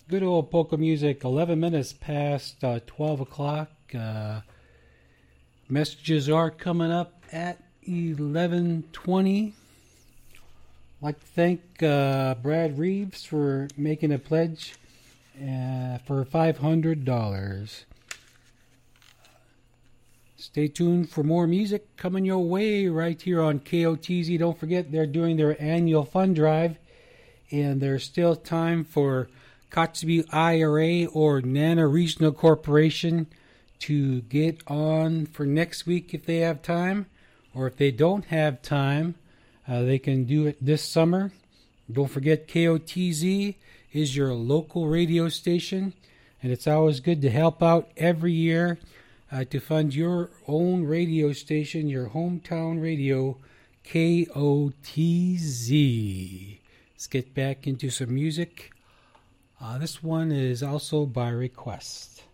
Good old polka music, 11 minutes past 12 o'clock. Messages are coming up at 11:20. I'd like to thank Brad Reeves for making a pledge for $500. Stay tuned for more music coming your way right here on KOTZ. Don't forget they're doing their annual fund drive, and there's still time for Kotzebue IRA or Nana Regional Corporation to get on for next week if they have time, or if they don't have time, they can do it this summer. Don't forget KOTZ is your local radio station, and it's always good to help out every year to fund your own radio station, your hometown radio, KOTZ. Let's get back into some music. This one is also by request.